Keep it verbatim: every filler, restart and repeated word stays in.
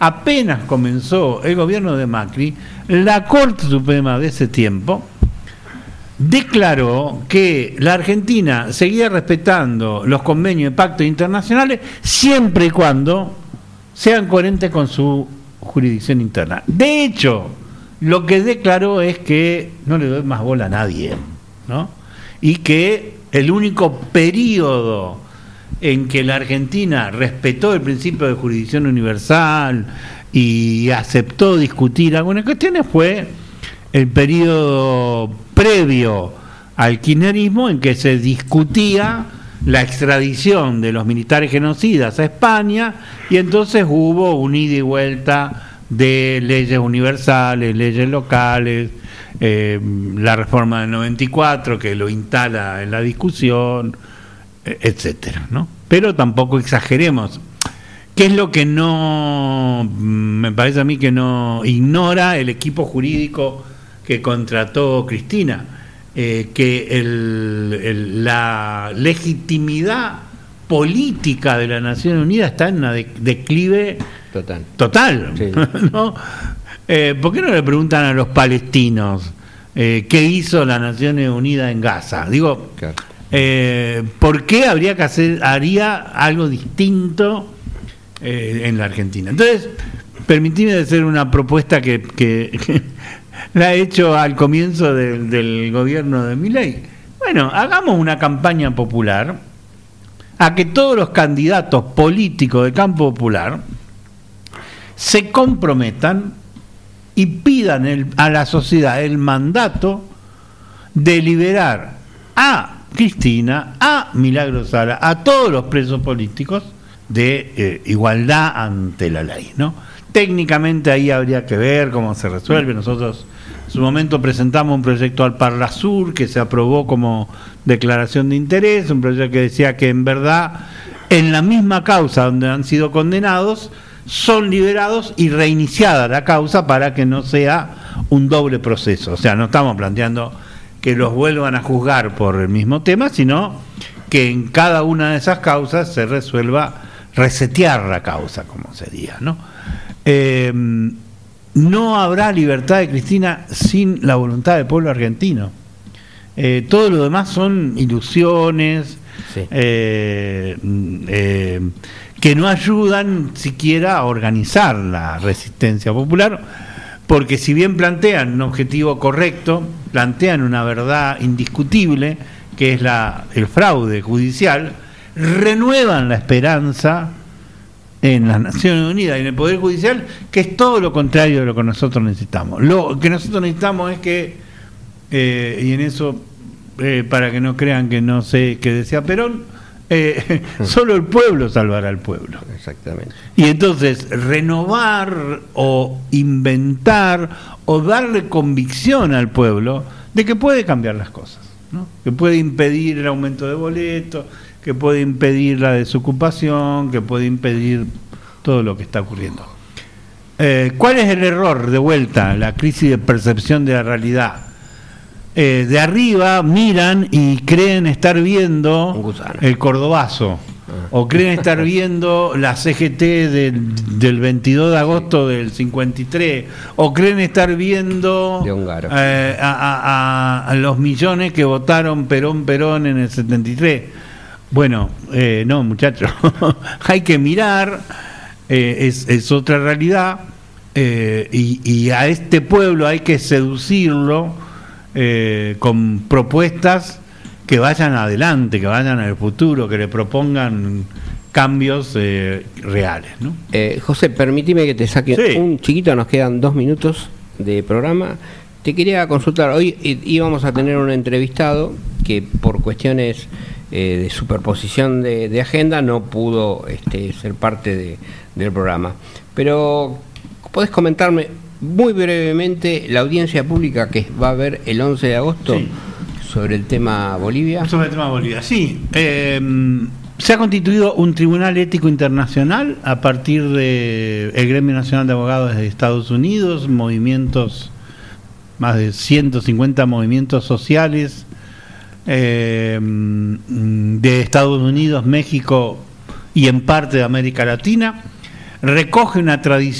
apenas comenzó el gobierno de Macri, la Corte Suprema de ese tiempo declaró que la Argentina seguía respetando los convenios y pactos internacionales siempre y cuando sean coherentes con su jurisdicción interna. De hecho, lo que declaró es que no le doy más bola a nadie, ¿no? Y que el único periodo en que la Argentina respetó el principio de jurisdicción universal y aceptó discutir algunas cuestiones fue el periodo previo al kirchnerismo, en que se discutía la extradición de los militares genocidas a España, y entonces hubo un ida y vuelta de leyes universales, leyes locales, eh, la reforma del noventa y cuatro que lo instala en la discusión, etcétera, ¿no? Pero tampoco exageremos. ¿Qué es lo que no, me parece a mí que no ignora el equipo jurídico que contrató Cristina? Eh, que el, el, la legitimidad política de la Naciones Unidas está en una de, declive total, total, sí. ¿no? Eh, ¿Por qué no le preguntan a los palestinos eh, qué hizo la Naciones Unidas en Gaza? Digo, claro. eh, ¿por qué habría que hacer, haría algo distinto eh, en la Argentina? Entonces, permitime hacer una propuesta que, que, que la he hecho al comienzo del, del gobierno de Milei. Bueno, hagamos una campaña popular a que todos los candidatos políticos del campo popular se comprometan y pidan el, a la sociedad el mandato de liberar a Cristina, a Milagro Sala, a todos los presos políticos de eh, igualdad ante la ley, ¿no? Técnicamente ahí habría que ver cómo se resuelve. Nosotros en su momento presentamos un proyecto al Parlasur que se aprobó como declaración de interés, un proyecto que decía que en verdad en la misma causa donde han sido condenados son liberados y reiniciada la causa para que no sea un doble proceso. O sea, no estamos planteando que los vuelvan a juzgar por el mismo tema, sino que en cada una de esas causas se resuelva, resetear la causa, como sería, ¿no? Eh, no habrá libertad de Cristina sin la voluntad del pueblo argentino. Eh, todo lo demás son ilusiones, sí. eh, eh, que no ayudan siquiera a organizar la resistencia popular, porque si bien plantean un objetivo correcto, plantean una verdad indiscutible, que es la, el fraude judicial, renuevan la esperanza en las Naciones Unidas y en el Poder Judicial, que es todo lo contrario de lo que nosotros necesitamos. Lo que nosotros necesitamos es que, eh, y en eso, eh, para que no crean que no sé qué decía Perón, eh, solo el pueblo salvará al pueblo. Exactamente. Y entonces, renovar o inventar o darle convicción al pueblo de que puede cambiar las cosas, ¿no? Que puede impedir el aumento de boletos, que puede impedir la desocupación, que puede impedir todo lo que está ocurriendo. Eh, ¿Cuál es el error? De vuelta, la crisis de percepción de la realidad. Eh, de arriba miran y creen estar viendo el Cordobazo, ah. o creen estar viendo la C G T del, del veintidós de agosto del cincuenta y tres, o creen estar viendo eh, a, a, a los millones que votaron Perón Perón en el setenta y tres. Bueno, eh, no, muchachos, hay que mirar, eh, es, es otra realidad, eh, y, y a este pueblo hay que seducirlo eh, con propuestas que vayan adelante, que vayan al futuro, que le propongan cambios eh, reales, ¿no? Eh, José, permíteme que te saque sí. un chiquito, nos quedan dos minutos de programa. Te quería consultar, hoy íbamos a tener un entrevistado que por cuestiones eh, de superposición de, de agenda no pudo este, ser parte de, del programa. Pero, ¿podés comentarme muy brevemente la audiencia pública que va a haber el once de agosto sí. sobre el tema Bolivia? Sobre el tema Bolivia, sí. Eh, se ha constituido un tribunal ético internacional a partir del Gremio Nacional de Abogados de Estados Unidos, movimientos, más de ciento cincuenta movimientos sociales eh, de Estados Unidos, México y en parte de América Latina. Recoge una tradición